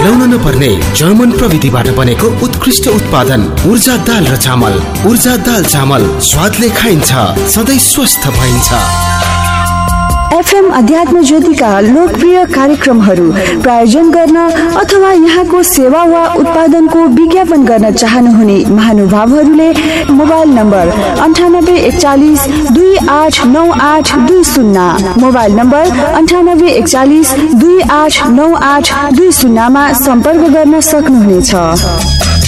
हराउन नपर्ने जर्मन प्रविधिबाट बनेको उत्कृष्ट उत्पादन ऊर्जा दाल र चामल। ऊर्जा दाल चामल स्वादले खाइन्छ, सधैँ स्वस्थ भइन्छ। एफएम अध्यात्म ज्योतिका लोकप्रिय कार्यक्रमहरू प्रायोजन गर्न अथवा यहाँको सेवा वा उत्पादनको विज्ञापन गर्न चाहनुहुने महानुभावहरूले मोबाइल नम्बर 9841289820, मोबाइल नम्बर 9841289820 मा सम्पर्क गर्न सक्नुहुनेछ।